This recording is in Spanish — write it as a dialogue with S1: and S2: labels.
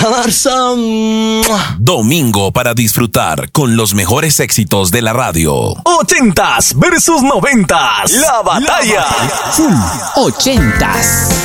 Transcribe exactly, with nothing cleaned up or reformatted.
S1: Galarza.
S2: Domingo para disfrutar con los mejores éxitos de la radio.
S3: Ochentas versus noventas. La batalla.
S4: Ochentas.